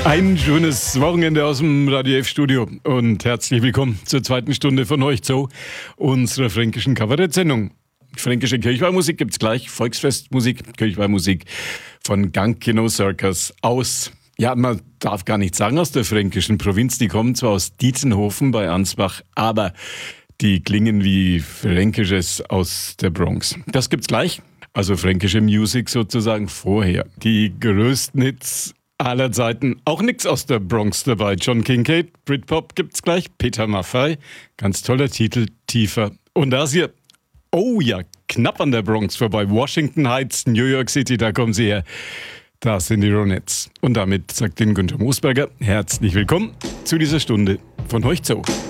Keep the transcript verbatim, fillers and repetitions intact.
Ein schönes Wochenende aus dem Radio F-Studio und herzlich willkommen zur zweiten Stunde von euch zu unserer fränkischen Kabarettsendung. Fränkische Kirchweihmusik gibt's gleich, Volksfestmusik, Kirchweihmusik von Gangkino Circus aus, ja, man darf gar nicht sagen aus der fränkischen Provinz, die kommen zwar aus Dietzenhofen bei Ansbach, aber die klingen wie Fränkisches aus der Bronx. Das gibt's gleich, also fränkische Musik sozusagen vorher. Die größten Hits aller Zeiten, auch nix aus der Bronx dabei. John Kincade, Britpop gibt's gleich, Peter Maffay, ganz toller Titel, Tiefer. Und das hier, oh ja, knapp an der Bronx vorbei, Washington Heights, New York City, da kommen sie her. Da sind die Ronettes. Und damit sagt Ihnen Günther Moosberger, herzlich willkommen zu dieser Stunde von Heuch Zoo.